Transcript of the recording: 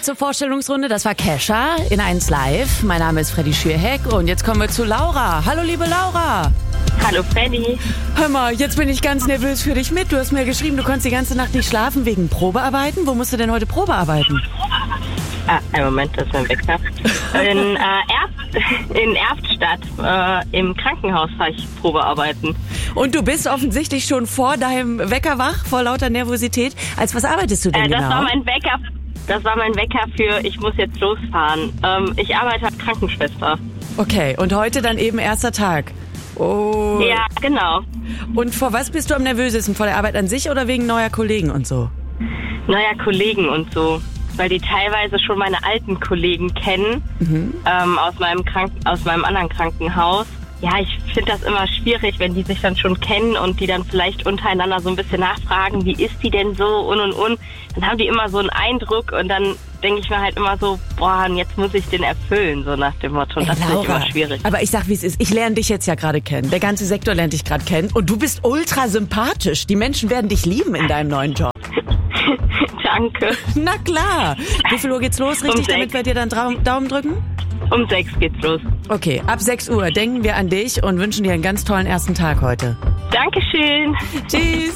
zur Vorstellungsrunde. Das war Kesha in 1 Live. Mein Name ist Freddy Schürheck und jetzt kommen wir zu Laura. Hallo, liebe Laura. Hallo Freddy. Hör mal, jetzt bin ich ganz nervös für dich mit. Du hast mir geschrieben, du konntest die ganze Nacht nicht schlafen wegen Probearbeiten. Wo musst du denn heute Probearbeiten? Einen Moment, das ist mein Wecker. In Erftstadt, im Krankenhaus fahre ich Probearbeiten. Und du bist offensichtlich schon vor deinem Wecker wach, vor lauter Nervosität. Als was arbeitest du denn genau? Das war mein Wecker für, ich muss jetzt losfahren. Ich arbeite als Krankenschwester. Okay, und heute dann eben erster Tag. Oh. Ja, genau. Und vor was bist du am nervösesten? Vor der Arbeit an sich oder wegen neuer Kollegen und so? Neuer Kollegen und so. Weil die teilweise schon meine alten Kollegen kennen, aus meinem anderen Krankenhaus. Ja, ich finde das immer schwierig, wenn die sich dann schon kennen und die dann vielleicht untereinander so ein bisschen nachfragen, wie ist die denn so und. Dann haben die immer so einen Eindruck und dann denke ich mir halt immer so, boah, und jetzt muss ich den erfüllen, so nach dem Motto. Und das finde ich immer schwierig. Aber ich sag, wie es ist. Ich lerne dich jetzt ja gerade kennen. Der ganze Sektor lernt dich gerade kennen und du bist ultra sympathisch. Die Menschen werden dich lieben in deinem neuen Job. Danke. Na klar. Wie viel Uhr geht's los, richtig, damit wir dir dann Daumen drücken? Um 6 geht's los. Okay, ab 6 Uhr denken wir an dich und wünschen dir einen ganz tollen ersten Tag heute. Dankeschön. Tschüss.